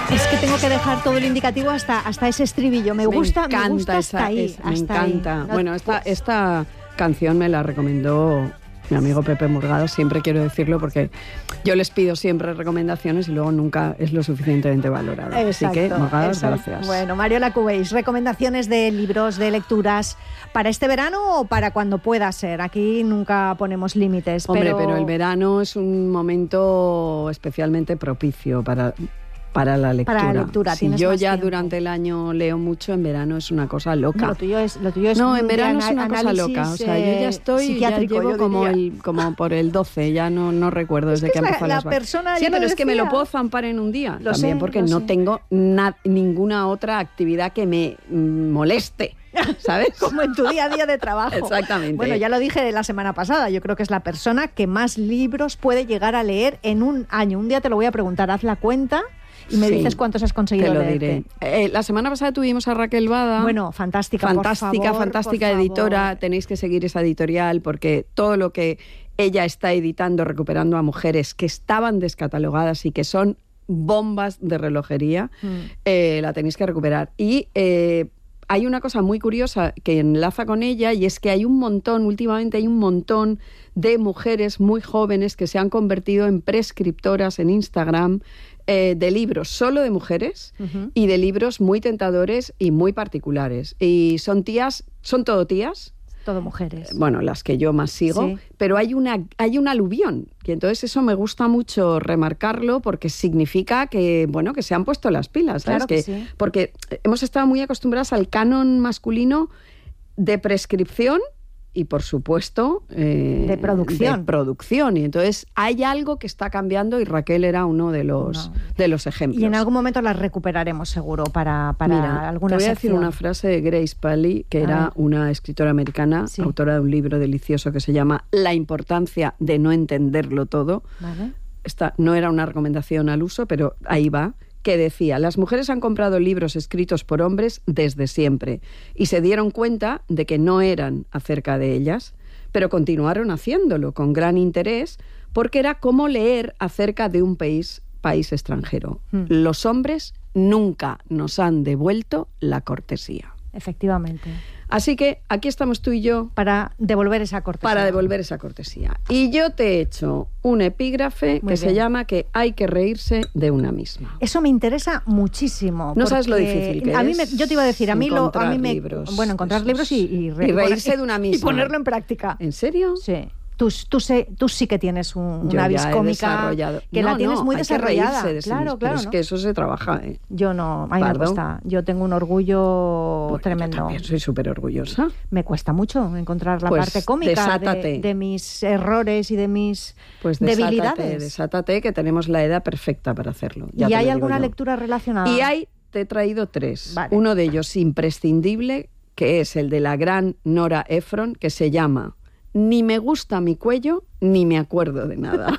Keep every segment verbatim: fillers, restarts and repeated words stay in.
Es que tengo que dejar todo el indicativo hasta, hasta ese estribillo. Me, me gusta, encanta me gusta esa, hasta ahí. es, me hasta encanta. Ahí. No, bueno, esta, pues... esta canción me la recomendó mi amigo Pepe Murgado, siempre quiero decirlo porque yo les pido siempre recomendaciones y luego nunca es lo suficientemente valorado. Exacto, Así que, Murgado, exacto. gracias. Bueno, Mariola Cubells, recomendaciones de libros, de lecturas, ¿para este verano o para cuando pueda ser? Aquí nunca ponemos límites. Hombre, pero... pero el verano es un momento especialmente propicio para... Para la lectura. Para la lectura, si yo ya tiempo. Durante el año leo mucho, en verano es una cosa loca. No, lo tuyo es, lo tuyo es no, en verano es una cosa análisis, loca. O sea, yo ya estoy, ya llevo como, el, como por el doce, ya no, no recuerdo desde es que, que empezó la, las la persona Sí, ya pero es decía. que me lo puedo zampar en un día. Lo también sé, porque lo no sé. tengo na- ninguna otra actividad que me mm, moleste. ¿Sabes? Como en tu día a día de trabajo. Exactamente. Bueno, ya lo dije la semana pasada, yo creo que es la persona que más libros puede llegar a leer en un año. Un día te lo voy a preguntar, haz la cuenta y me sí, dices cuántos has conseguido te lo leerte. diré. Eh, la semana pasada tuvimos a Raquel Bada. Bueno, fantástica, Fantástica, por favor, fantástica por editora. favor. Tenéis que seguir esa editorial porque todo lo que ella está editando, recuperando a mujeres que estaban descatalogadas y que son bombas de relojería, mm. eh, la tenéis que recuperar. Y... Eh, hay una cosa muy curiosa que enlaza con ella y es que hay un montón, últimamente hay un montón de mujeres muy jóvenes que se han convertido en prescriptoras en Instagram eh, de libros solo de mujeres uh-huh. y de libros muy tentadores y muy particulares. Y son tías, son todo tías. Todo mujeres. Bueno, las que yo más sigo, sí. pero hay una hay un aluvión. Y entonces eso me gusta mucho remarcarlo porque significa que, bueno, que se han puesto las pilas. ¿sabes? Claro que que, sí. Porque hemos estado muy acostumbradas al canon masculino de prescripción y, por supuesto, eh, de producción. De producción. Y entonces hay algo que está cambiando y Raquel era uno de los, no. de los ejemplos. Y en algún momento las recuperaremos seguro para, para Mira, alguna te voy a sección. decir una frase de Grace Paley, que a era ver. una escritora americana, sí. autora de un libro delicioso que se llama La importancia de no entenderlo todo. Vale. Esta no era una recomendación al uso, pero ahí va. Que decía, las mujeres han comprado libros escritos por hombres desde siempre y se dieron cuenta de que no eran acerca de ellas, pero continuaron haciéndolo con gran interés porque era como leer acerca de un país, país extranjero. Hmm. Los hombres nunca nos han devuelto la cortesía. Efectivamente. Así que aquí estamos tú y yo. Para devolver esa cortesía. Para devolver esa cortesía. Y yo te he hecho un epígrafe Muy que bien. se llama que hay que reírse de una misma. Eso me interesa muchísimo. No sabes lo difícil que a es. mí me, yo te iba a decir, a mí, lo, a mí me... Libros, bueno, encontrar esos. libros y, y, re, y reírse poner, de una misma. Y ponerlo en práctica. ¿En serio? Sí. Tú, tú, sé, tú sí que tienes un, yo una vis cómica que no, la tienes no, muy hay desarrollada. Que de sí claro, mismo, claro. Pero es ¿no? que eso se trabaja, ¿eh? Yo no, a mí me cuesta. Yo tengo un orgullo bueno, tremendo. Yo también soy súper orgullosa. Me cuesta mucho encontrar la pues parte cómica de, de mis errores y de mis pues debilidades. Pues desátate, que tenemos la edad perfecta para hacerlo. Ya ¿Y hay alguna lectura relacionada? Y hay, te he traído tres. Vale. Uno de ellos imprescindible, que es el de la gran Nora Ephron, que se llama Ni me gusta mi cuello, ni me acuerdo de nada.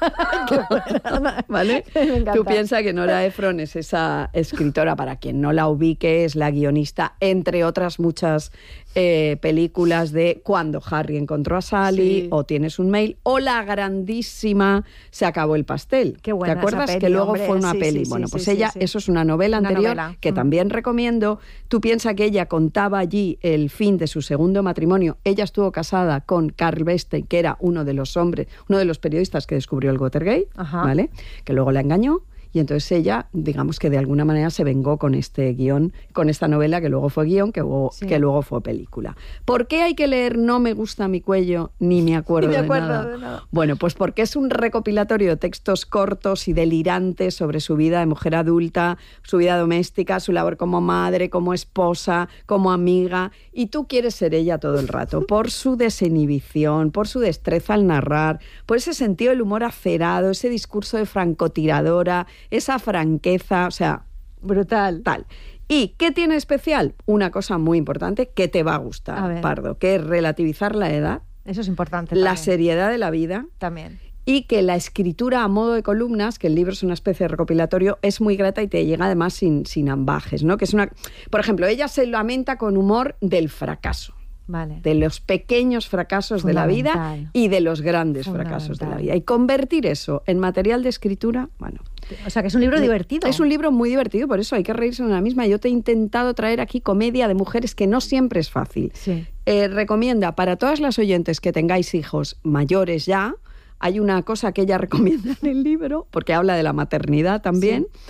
¿Vale? Tú piensas que Nora Ephron es esa escritora, para quien no la ubique, es la guionista, entre otras muchas eh, películas de Cuando Harry encontró a Sally, sí. o Tienes un mail, o la grandísima Se acabó el pastel. Qué buena ¿Te acuerdas? Esa peli, que luego hombre, fue una sí, peli. Sí, bueno, sí, pues sí, ella, sí, sí. eso es una novela una anterior novela. que mm. también recomiendo. Tú piensas que ella contaba allí el fin de su segundo matrimonio. Ella estuvo casada con Carl Beste, que era uno de los hombres, uno de los periodistas que descubrió el Watergate, Ajá. ¿vale? Que luego la engañó. Y entonces ella, digamos que de alguna manera se vengó con este guión, con esta novela que luego fue guión, que luego, sí. que luego fue película. ¿Por qué hay que leer No me gusta mi cuello, ni me acuerdo, ni me acuerdo de, nada? de nada? Bueno, pues porque es un recopilatorio de textos cortos y delirantes sobre su vida de mujer adulta, su vida doméstica, su labor como madre, como esposa, como amiga. Y tú quieres ser ella todo el rato, por su desinhibición, por su destreza al narrar, por ese sentido del humor acerado, ese discurso de francotiradora, esa franqueza, o sea, brutal. Tal. ¿Y qué tiene especial? Una cosa muy importante que te va a gustar, a Pardo, que es relativizar la edad. Eso es importante. La también. seriedad de la vida. También. Y que la escritura a modo de columnas, que el libro es una especie de recopilatorio, es muy grata y te llega además sin, sin ambajes, ¿no? Que es una, por ejemplo, ella se lamenta con humor del fracaso. Vale. De los pequeños fracasos de la vida y de los grandes fracasos de la vida. Y convertir eso en material de escritura, bueno... O sea, que es un libro divertido. Es un libro muy divertido, por eso hay que reírse de la misma. Yo te he intentado traer aquí comedia de mujeres, que no siempre es fácil. Sí. Eh, recomienda para todas las oyentes que tengáis hijos mayores ya, hay una cosa que ella recomienda en el libro, porque habla de la maternidad también. Sí.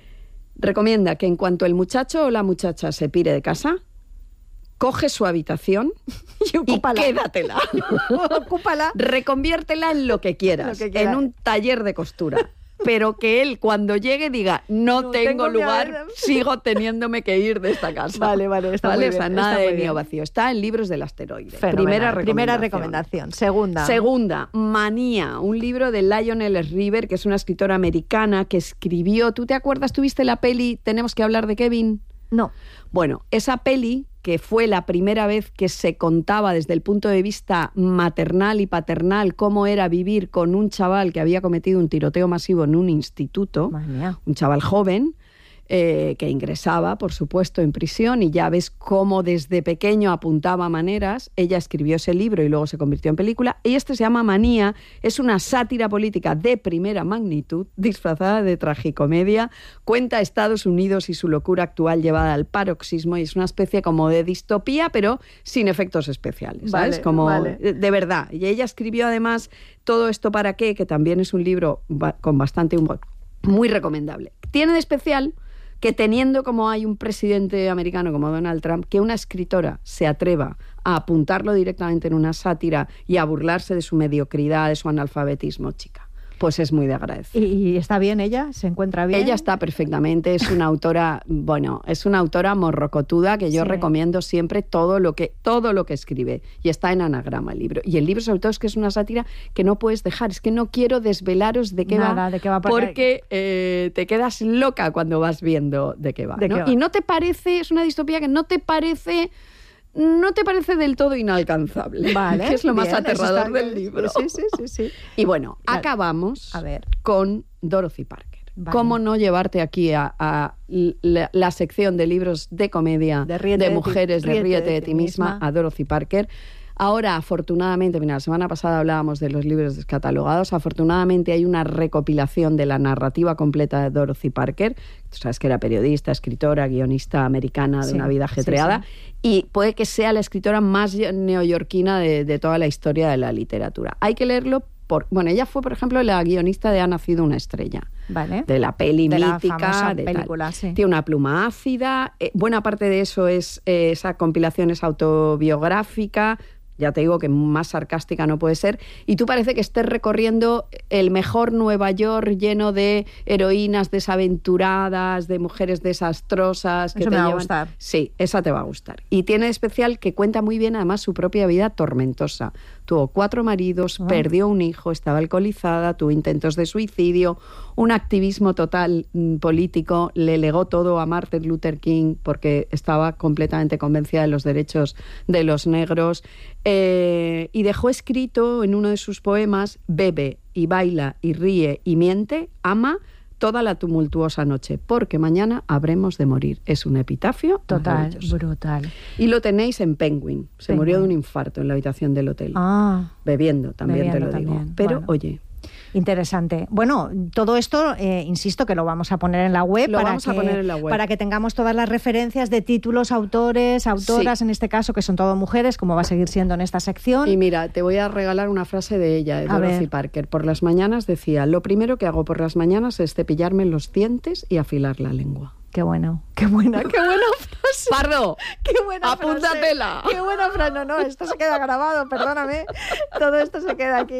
Recomienda que en cuanto el muchacho o la muchacha se pire de casa, coge su habitación y, y quédatela. Ocúpala. Reconviértela en lo que quieras, lo que en un taller de costura. Pero que él, cuando llegue, diga, no, no tengo, tengo lugar, sigo teniéndome que ir de esta casa. Vale, vale, está ¿Vale? muy bien. O sea, nada está de muy nido bien. vacío. Está en Libros del Asteroide. Fenomenal. Primera recomendación. Primera recomendación. Segunda. Segunda, Manía, un libro de Lionel River, que es una escritora americana que escribió... ¿Tú te acuerdas? ¿Tuviste la peli Tenemos que hablar de Kevin? No. Bueno, esa peli, que fue la primera vez que se contaba desde el punto de vista maternal y paternal cómo era vivir con un chaval que había cometido un tiroteo masivo en un instituto, un chaval joven, eh, que ingresaba, por supuesto, en prisión, y ya ves cómo desde pequeño apuntaba maneras. Ella escribió ese libro y luego se convirtió en película, y este se llama Manía. Es una sátira política de primera magnitud, disfrazada de tragicomedia. Cuenta Estados Unidos y su locura actual llevada al paroxismo, y es una especie como de distopía, pero sin efectos especiales, ¿sabes? Vale, como vale. de verdad. Y ella escribió además Todo esto para qué, que también es un libro con bastante humor, muy recomendable. Tiene de especial que, teniendo como hay un presidente americano como Donald Trump, que una escritora se atreva a apuntarlo directamente en una sátira y a burlarse de su mediocridad, de su analfabetismo, chica, pues es muy de agradecer. ¿Y, y está bien ella? ¿Se encuentra bien? Ella está perfectamente, es una autora, bueno, es una autora morrocotuda que yo sí. recomiendo siempre todo lo que todo lo que escribe, y está en Anagrama el libro. Y el libro, sobre todo, es que es una sátira que no puedes dejar. Es que no quiero desvelaros de qué Nada, va, de qué va porque, porque eh, te quedas loca cuando vas viendo de qué va, ¿De ¿no? qué va? Y no te parece, es una distopía que no te parece... no te parece del todo inalcanzable, vale, que es lo más bien, aterrador está, del libro. Sí, sí, sí, sí. Y bueno, vale. acabamos a ver. con Dorothy Parker. Vale. ¿Cómo no llevarte aquí a, a la, la sección de libros de comedia de, de, de mujeres, ti, de Ríete de, de ti misma, misma, a Dorothy Parker? Ahora, afortunadamente, mira, la semana pasada hablábamos de los libros descatalogados. Afortunadamente hay una recopilación de la narrativa completa de Dorothy Parker. Tú sabes que era periodista, escritora, guionista americana de sí, una vida ajetreada. Sí, sí. Y puede que sea la escritora más neoyorquina de, de toda la historia de la literatura. Hay que leerlo. Por, bueno, ella fue, por ejemplo, la guionista de Ha nacido una estrella. Vale. De la peli de mítica. La de película, tal. Sí. Tiene una pluma ácida. Eh, buena parte de eso es, eh, esa compilación es autobiográfica. Ya te digo que más sarcástica no puede ser. Y tú parece que estés recorriendo el mejor Nueva York, lleno de heroínas desaventuradas, de mujeres desastrosas. Que Eso te me va llevan... a gustar. Sí, esa te va a gustar. Y tiene de especial que cuenta muy bien además su propia vida tormentosa. Tuvo cuatro maridos, oh. perdió un hijo, estaba alcoholizada, tuvo intentos de suicidio, un activismo total mm, político, le legó todo a Martin Luther King porque estaba completamente convencida de los derechos de los negros. Eh, y dejó escrito en uno de sus poemas: bebe y baila y ríe y miente, ama toda la tumultuosa noche, porque mañana habremos de morir. Es un epitafio total, brutal. Y lo tenéis en Penguin. Se Penguin. murió de un infarto en la habitación del hotel. Ah, bebiendo, también bebiendo te lo también. digo. Pero, bueno. oye... Interesante. Bueno, todo esto, eh, insisto, que lo vamos a poner en la web, lo para vamos que, a poner en la web para que tengamos todas las referencias de títulos, autores, autoras, sí. en este caso, que son todo mujeres, como va a seguir siendo en esta sección. Y mira, te voy a regalar una frase de ella, de Dorothy Parker. Por las mañanas decía: lo primero que hago por las mañanas es cepillarme los dientes y afilar la lengua. Qué bueno, qué buena, qué buena frase. Pardo, qué buena apúntatela. Frase. Qué buena frase. No, no, esto se queda grabado, perdóname. Todo esto se queda aquí,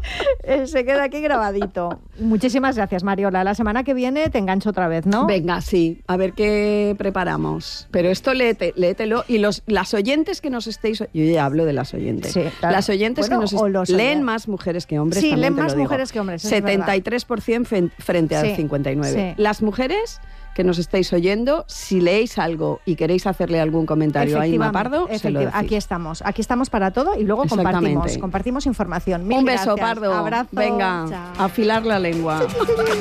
se queda aquí grabadito. Muchísimas gracias, Mariola. La semana que viene te engancho otra vez, ¿no? Venga, sí, a ver qué preparamos. Pero esto léete, léetelo. Y los, las oyentes que nos estéis... Yo ya hablo de las oyentes. Sí, claro. Las oyentes bueno, que nos est... leen oyentes. Más mujeres que hombres. Sí, leen te más lo mujeres digo. que hombres. setenta y tres por ciento frente al sí, cincuenta y nueve por ciento. Sí. Las mujeres que nos estáis oyendo, si leéis algo y queréis hacerle algún comentario a Inma Pardo, se lo decís. Aquí estamos, aquí estamos para todo y luego compartimos, compartimos información. Mil Un beso, gracias. Pardo. Abrazo. Venga, chao. afilar la lengua.